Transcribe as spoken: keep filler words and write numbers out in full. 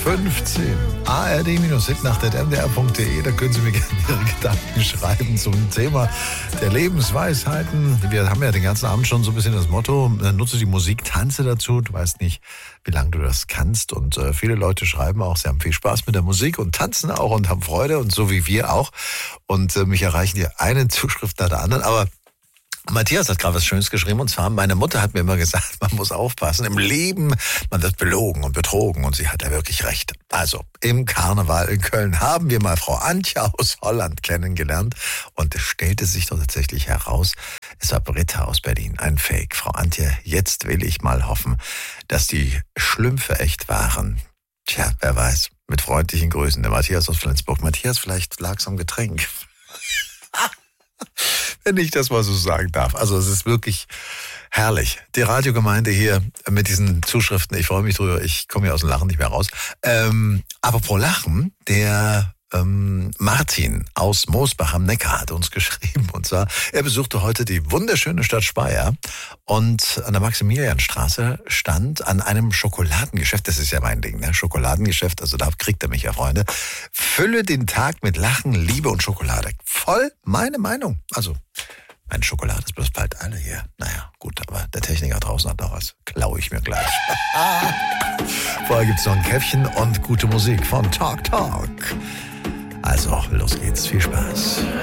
fünfzehn. A R D-Hit at m d r punkt d e. Da können Sie mir gerne Ihre Gedanken schreiben zum Thema der Lebensweisheiten. Wir haben ja den ganzen Abend schon so ein bisschen das Motto, nutze die Musik, tanze dazu. Du weißt nicht, wie lange du das kannst. Und äh, viele Leute schreiben auch, sie haben viel Spaß mit der Musik und tanzen auch und haben Freude. Und so wie wir auch. Und äh, mich erreichen die eine Zuschrift nach der anderen. Aber Matthias hat gerade was Schönes geschrieben, und zwar, meine Mutter hat mir immer gesagt, man muss aufpassen, im Leben, man wird belogen und betrogen, und sie hat ja wirklich recht. Also, im Karneval in Köln haben wir mal Frau Antje aus Holland kennengelernt, und es stellte sich doch tatsächlich heraus, es war Britta aus Berlin, ein Fake. Frau Antje, jetzt will ich mal hoffen, dass die Schlümpfe echt waren. Tja, wer weiß, mit freundlichen Grüßen, der Matthias aus Flensburg. Matthias, vielleicht lag es am Getränk. Wenn ich das mal so sagen darf. Also es ist wirklich herrlich. Die Radiogemeinde hier mit diesen Zuschriften, ich freue mich drüber, ich komme ja aus dem Lachen nicht mehr raus. Ähm, apropos Lachen, der ähm, Martin aus Moosbach am Neckar hat uns geschrieben. Und zwar, er besuchte heute die wunderschöne Stadt Speyer, und an der Maximilianstraße stand an einem Schokoladengeschäft, das ist ja mein Ding, ne? Schokoladengeschäft, also da kriegt er mich ja, Freunde. Fülle den Tag mit Lachen, Liebe und Schokolade. Voll meine Meinung. Also, meine Schokolade ist bloß bald alle hier. Naja, gut, aber der Techniker draußen hat noch was. Klaue ich mir gleich. Vorher gibt's noch ein Käffchen und gute Musik von Talk Talk. Also, los geht's. Viel Spaß.